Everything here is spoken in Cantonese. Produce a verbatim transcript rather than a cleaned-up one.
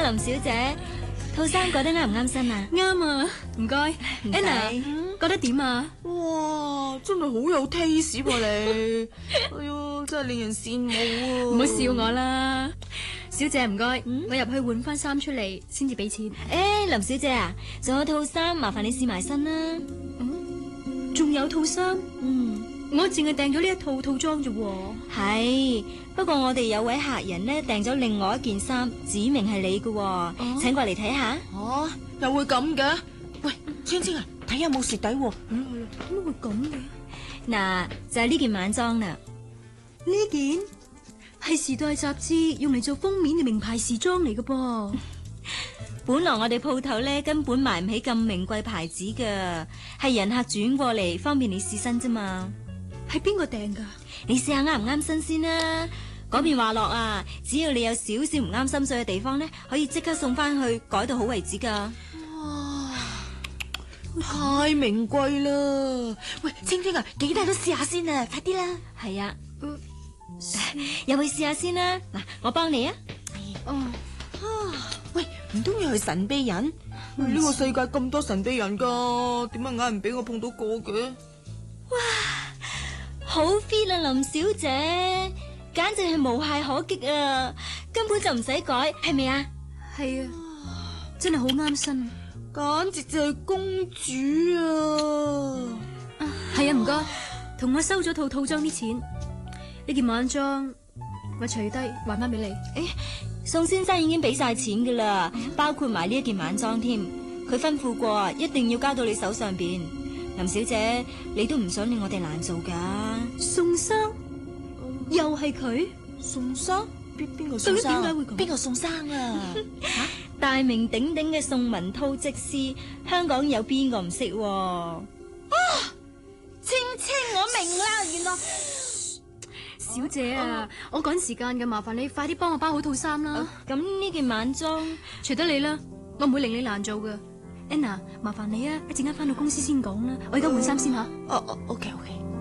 啊，林小姐，套衫覺得啱唔啱身啊？ 啱啊，唔該。Anna，覺得點啊？ 哇，真係好有 taste 喎你！哎呀，真係令人羨慕啊！ 唔好笑我啦，小姐唔該，嗯、我入去換翻衫出嚟先至俾錢。 誒、欸，林小姐啊，仲有套衫，麻煩你試埋身啦。 嗯，仲有套衫？ 嗯， 我淨係訂咗呢一套套裝啫。 係，不過我哋有位客人呢訂咗另外一件衫，指明係你嘅，啊、請過嚟睇下。 哦、啊，又會咁嘅？喂，青青啊，睇下有冇蝕底喎。 嗯，點解會咁嘅？ 嗱，就係、是、呢件晚裝啦。 呢件係時代雜誌用嚟做封面嘅名牌時裝嚟嘅噃。 本來我哋鋪頭咧根本買唔起咁名貴牌子嘅，係人客轉過嚟方便你試身啫嘛。 係邊個訂噶？ 你試下啱唔啱身先啦。嗰邊話落啊，只要你有少少唔啱心水嘅地方咧，可以即刻送翻去改到好為止噶。 哇，太名貴啦！喂，青青啊，幾大都試下先啊，快啲啦！ 係啊，嗯、入去試下先啦。嗱，我幫你啊。 哦， 啊，喂，唔通要係神秘人？呢、嗯、個世界咁多神秘人噶，點解硬係唔俾我碰到個嘅？ 哇，好 fit 啊，林小姐，簡直係無懈可擊啊！根本就唔使改，係咪啊？ 係啊，真係好啱身， 簡直就係公主啊！ 係啊，唔該，同我收咗套套裝啲錢，呢件晚裝我除低還翻俾你。 誒，宋先生已經俾晒錢噶啦，嗯、包括埋呢一件晚裝添。佢吩咐過，一定要交到你手上邊。林小姐，你都唔想令我哋難做噶？ 宋生，嗯、又係佢？ 宋生？邊邊個宋生？ 點解會咁？ 邊個宋生啊？ 吓，大名鼎鼎嘅宋文濤則師，香港有邊個唔識？啊， 青青，我明啦，原來小姐啊，我趕時間嘅，麻煩你快啲幫我包好套衫啦。 咁呢件晚裝， 隨得你啦，我唔會令你難做噶。Anna，麻煩你啊，一陣間翻到公司先講啦，我而家換衫先吓。 哦哦，OK OK。